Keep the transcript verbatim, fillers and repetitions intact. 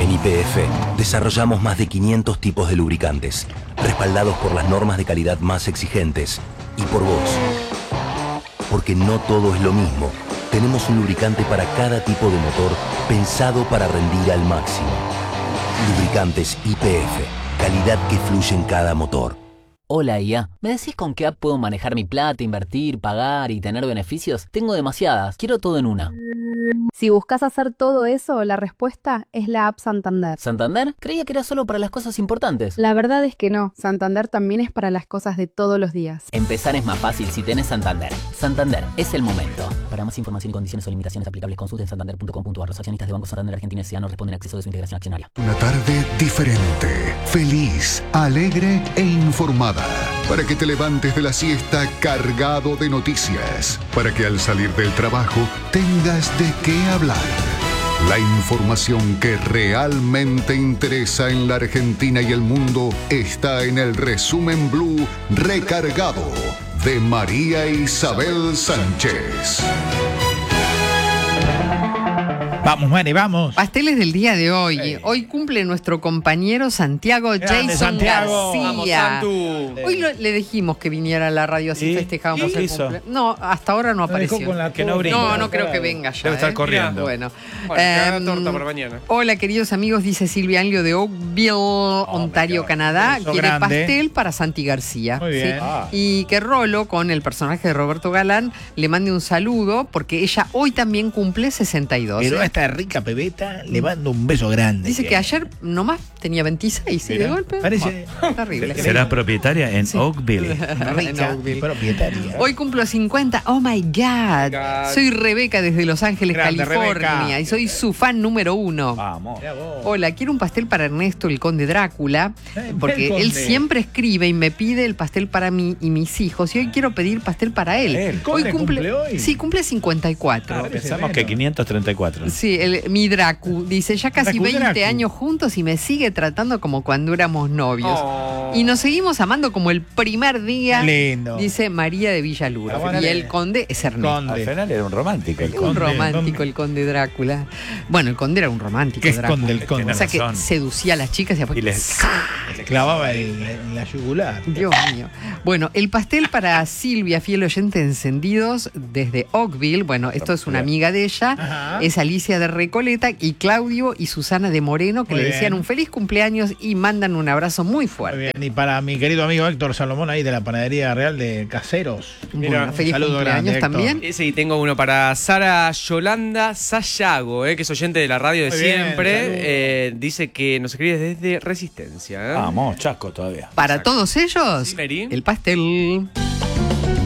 En Y P F desarrollamos más de quinientos tipos de lubricantes, respaldados por las normas de calidad más exigentes y por vos. Porque no todo es lo mismo. Tenemos un lubricante para cada tipo de motor pensado para rendir al máximo. Lubricantes Y P F, calidad que fluye en cada motor. Hola I A, ¿me decís con qué app puedo manejar mi plata, invertir, pagar y tener beneficios? Tengo demasiadas, quiero todo en una. Si buscas hacer todo eso, la respuesta es la app Santander. ¿Santander? Creía que era solo para las cosas importantes. La verdad es que no, Santander también es para las cosas de todos los días. Empezar es más fácil si tenés Santander. Santander, es el momento. Para más información y condiciones o limitaciones aplicables, consulten santander punto com punto a r. Los accionistas de Banco Santander Argentina S A no responden a acceso de su integración accionaria. Una tarde diferente, feliz, alegre e informada. Para que te levantes de la siesta cargado de noticias. Para que al salir del trabajo tengas de qué hablar. La información que realmente interesa en la Argentina y el mundo está en el Resumen Blue Recargado de María Isabel Sánchez. Vamos, Mari, vamos. Pasteles del día de hoy. Sí. Hoy cumple nuestro compañero Santiago Grande, Jason Santiago. García. Vamos, hoy lo, le dijimos que viniera a la radio así ¿Y? festejábamos ¿Y? el hizo? cumple. No, hasta ahora no apareció. Con la que no brinda. No, no creo que venga ya. Debe estar ¿eh? corriendo. Bueno, Bueno, eh, que haga torta para mañana. Hola, queridos amigos, dice Silvia Anglio de Oakville, oh, Ontario, Canadá. Beso Quiere grande. pastel para Santi García. Muy bien. ¿sí? Ah. Y que Rolo, con el personaje de Roberto Galán, le mande un saludo porque ella hoy también cumple sesenta y dos. Pero ¿eh? a esta rica pebeta le mando un beso grande. Dice que ayer nomás tenía veintiséis y de Mirá, golpe. parece- oh, terrible. Será propietaria en Sí. Oakville. En Rica Oakville. propietaria. Hoy cumplo cincuenta. Oh my God. God. Soy Rebeca desde Los Ángeles, Grande, California. Rebeca. Y soy su fan número uno. Vamos. Mirá vos. Hola, quiero un pastel para Ernesto, el conde Drácula, Eh, porque el conde. él siempre escribe y me pide el pastel para mí y mis hijos. Y hoy quiero pedir pastel para él. ¿El conde cumple hoy? Sí, cumple cincuenta y cuatro. Ah, Pensamos que quinientos treinta y cuatro. Sí, el, mi Dracu. Dice, ya casi Dracu, veinte Dracu. años juntos y me sigue tratando como cuando éramos novios. Oh. Y nos seguimos amando como el primer día. Lindo. Dice María de Villaluro. Ah, bueno, y le- el conde es Ernesto. Conde. Al final era un romántico. El Un Conde, romántico, ¿dónde? el conde Drácula. Bueno, el conde era un romántico. ¿Qué Drácula. esconde el conde? O sea que razón. seducía a las chicas y después. Y les- Le clavaba el- en la yugular. Dios mío. Bueno, el pastel para Silvia, fiel oyente de Encendidos, desde Oakville. Bueno, esto es una amiga de ella. Ajá. Es Alicia de Recoleta y Claudio y Susana de Moreno, que Muy le bien. decían un feliz cumpleaños y mandan un abrazo muy Muy fuerte. bien. Y para mi querido amigo Héctor Salomón, ahí de la Panadería Real de Caseros. Mira, Bueno, feliz saludo cumpleaños grande, Héctor. también. Eh, Sí, tengo uno para Sara Yolanda Sayago, eh, que es oyente de la radio de Muy bien, siempre. saludos. Eh, dice que nos escribe desde Resistencia. ¿eh? Vamos, chasco todavía. Para todos ellos, Sí, Mary. el pastel.